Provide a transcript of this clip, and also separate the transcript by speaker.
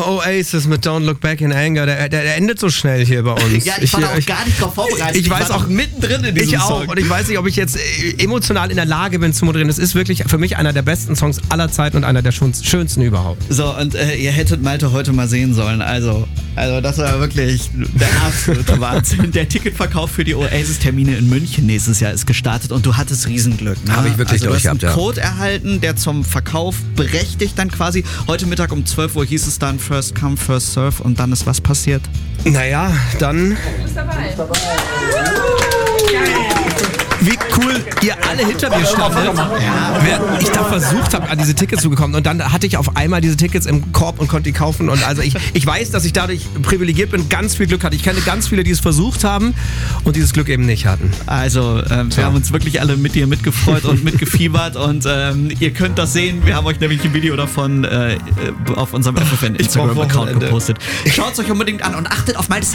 Speaker 1: Oasis mit Don't Look Back in Anger, der endet so schnell hier bei uns.
Speaker 2: Ja, ich war da auch gar nicht drauf vorbereitet.
Speaker 1: Ich weiß auch
Speaker 2: mittendrin in diesem
Speaker 1: ich auch
Speaker 2: Song.
Speaker 1: und ich weiß nicht, ob ich jetzt emotional in der Lage bin zu moderieren. Es ist wirklich für mich einer der besten Songs aller Zeiten und einer der schönsten überhaupt.
Speaker 2: So, und ihr hättet Malte heute mal sehen sollen. Also das war wirklich der absolute Wahnsinn. Der Ticketverkauf für die Oasis-Termine in München nächstes Jahr ist gestartet und du hattest Riesenglück. Ne?
Speaker 1: Habe ich wirklich
Speaker 2: du hast einen
Speaker 1: durchgehabt,
Speaker 2: Code erhalten, der zum Verkauf berechtigt dann quasi. Heute Mittag um 12 Uhr hieß es dann First Come, First Serve und dann ist was passiert?
Speaker 1: Naja, dann...
Speaker 3: Du bist dabei.
Speaker 1: Wie cool ihr alle hinter mir standet, während ich da versucht habe, an diese Tickets zu bekommen. Und dann hatte ich auf einmal diese Tickets im Korb und konnte die kaufen. Und also ich weiß, dass ich dadurch privilegiert bin, ganz viel Glück hatte. Ich kenne ganz viele, die es versucht haben und dieses Glück eben nicht hatten.
Speaker 2: Also, wir haben uns wirklich alle mit dir mitgefreut und mitgefiebert. Und ihr könnt das sehen. Wir haben euch nämlich ein Video davon auf unserem FFN Instagram-Account gepostet. Schaut es euch unbedingt an und achtet auf Maltes